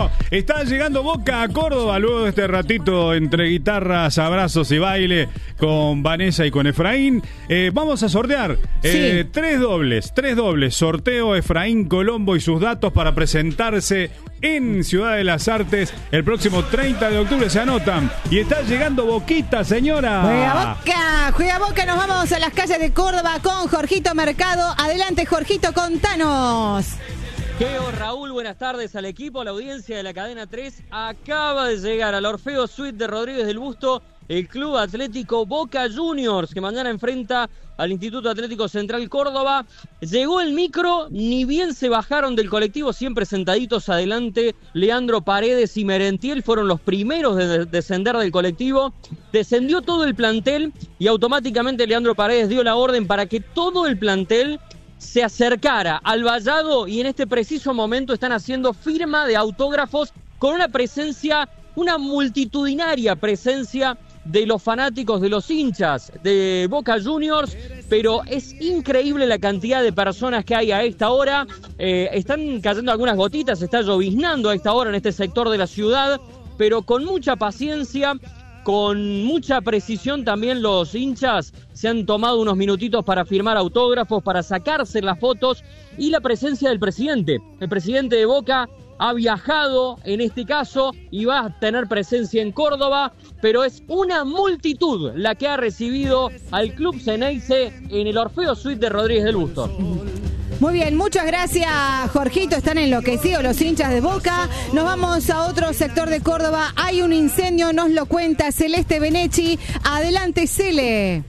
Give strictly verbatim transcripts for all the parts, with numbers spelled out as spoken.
Bueno, está llegando Boca a Córdoba luego de este ratito entre guitarras, abrazos y baile con Vanessa y con Efraín. Eh, vamos a sortear eh, sí. tres dobles, tres dobles. Sorteo Efraín Colombo y sus datos para presentarse en Ciudad de las Artes el próximo treinta de octubre. Se anotan. Y está llegando Boquita, señora. Juega Boca, juega Boca. Nos vamos a las calles de Córdoba con Jorgito Mercado. Adelante, Jorgito, contanos. Geo, Raúl, buenas tardes al equipo, a la audiencia de la cadena tres. Acaba de llegar al Orfeo Suite de Rodríguez del Busto el Club Atlético Boca Juniors, que mañana enfrenta al Instituto Atlético Central Córdoba. Llegó el micro, ni bien se bajaron del colectivo, siempre sentaditos adelante. Leandro Paredes y Merentiel fueron los primeros de descender del colectivo. Descendió todo el plantel y automáticamente Leandro Paredes dio la orden para que todo el plantel se acercara al vallado, y en este preciso momento están haciendo firma de autógrafos con una presencia, una multitudinaria presencia de los fanáticos, de los hinchas de Boca Juniors, pero es increíble la cantidad de personas que hay a esta hora. Eh, están cayendo algunas gotitas, está lloviznando a esta hora en este sector de la ciudad, pero con mucha paciencia, con mucha precisión también los hinchas se han tomado unos minutitos para firmar autógrafos, para sacarse las fotos, y la presencia del presidente. El presidente de Boca ha viajado en este caso y va a tener presencia en Córdoba, pero es una multitud la que ha recibido al Club Ceneice en el Orfeo Suite de Rodríguez del Busto. Muy bien, muchas gracias, Jorgito. Están enloquecidos los hinchas de Boca. Nos vamos a otro sector de Córdoba. Hay un incendio, nos lo cuenta Celeste Benechi. Adelante, Cele.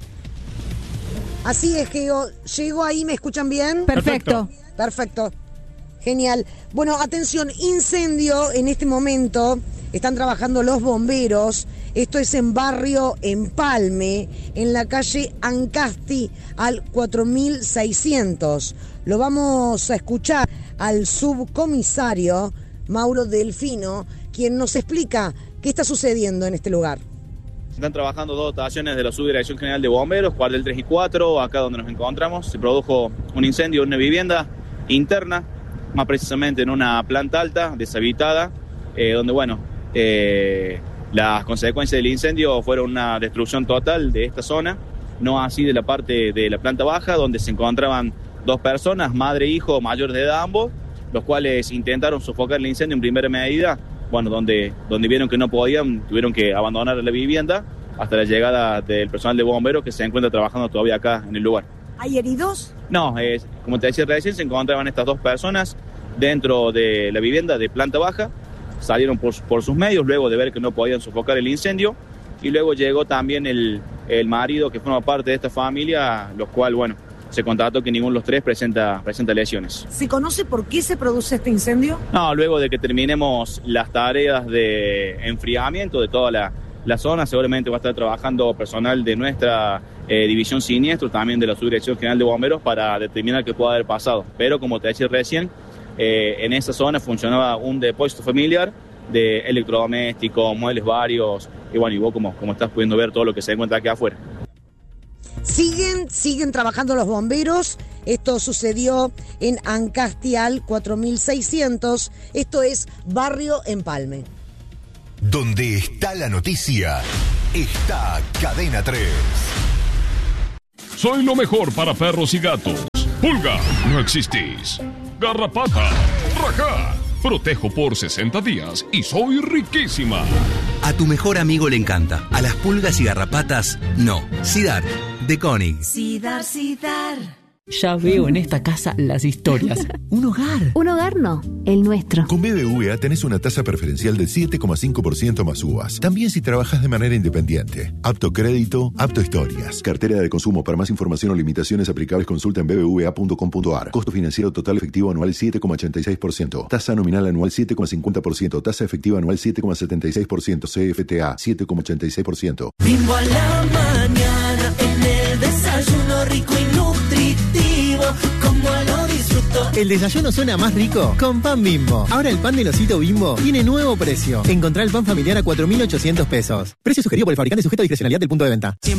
Así es, que llegó ahí, ¿me escuchan bien? Perfecto. Perfecto. Genial. Bueno, atención, incendio en este momento. Están trabajando los bomberos. Esto es en Barrio Empalme, en la calle Ancasti al cuatro mil seiscientos. Lo vamos a escuchar al subcomisario Mauro Delfino, quien nos explica qué está sucediendo en este lugar. Están trabajando dos dotaciones de la Subdirección General de Bomberos, cuartel tres y cuatro, acá donde nos encontramos. Se produjo un incendio en una vivienda interna, más precisamente en una planta alta, deshabitada, eh, donde, bueno, eh, las consecuencias del incendio fueron una destrucción total de esta zona, no así de la parte de la planta baja, donde se encontraban dos personas, madre e hijo, mayores de edad ambos, los cuales intentaron sofocar el incendio en primera medida. Bueno, donde, donde vieron que no podían, tuvieron que abandonar la vivienda hasta la llegada del personal de bomberos que se encuentra trabajando todavía acá en el lugar. ¿Hay heridos? No, eh, como te decía recién, se encontraban estas dos personas dentro de la vivienda de planta baja, salieron por, por sus medios luego de ver que no podían sofocar el incendio, y luego llegó también el, el marido que forma parte de esta familia, los cual, bueno, se constató que ninguno de los tres presenta, presenta lesiones. ¿Se conoce por qué se produce este incendio? No, luego de que terminemos las tareas de enfriamiento de toda la, la zona, seguramente va a estar trabajando personal de nuestra eh, división siniestro, también de la Subdirección General de Bomberos, para determinar qué puede haber pasado. Pero, como te decía recién, eh, en esa zona funcionaba un depósito familiar de electrodomésticos, muebles varios, y bueno, y vos como, como estás pudiendo ver todo lo que se encuentra aquí afuera. Siguen, siguen trabajando los bomberos. Esto sucedió en Ancasti al cuatro mil seiscientos. Esto es Barrio Empalme. Donde está la noticia, está Cadena tres. Soy lo mejor para perros y gatos. Pulga, no existís. Garrapata, rajá. Protejo por sesenta días y soy riquísima. A tu mejor amigo le encanta. A las pulgas y garrapatas, no. Sidar, de Koenig. Sidar, Sidar. Ya veo en esta casa las historias. Un hogar. Un hogar no, el nuestro. Con B B V A tenés una tasa preferencial del siete coma cinco por ciento más U V A S. También si trabajas de manera independiente. Apto crédito, apto historias. Cartera de consumo. Para más información o limitaciones aplicables, consulta en b b v a punto com punto a r. Costo financiero total efectivo anual siete coma ochenta y seis por ciento. Tasa nominal anual siete coma cincuenta por ciento. Tasa efectiva anual siete coma setenta y seis por ciento. C F T A siete coma ochenta y seis por ciento. Bimbo a la mañana, en el desayuno rico y nutritivo, como lo disfruto. El desayuno suena más rico con pan Bimbo. Ahora el pan del osito Bimbo tiene nuevo precio. Encontrá el pan familiar a cuatro mil ochocientos pesos. Precio sugerido por el fabricante, sujeto a discrecionalidad del punto de venta.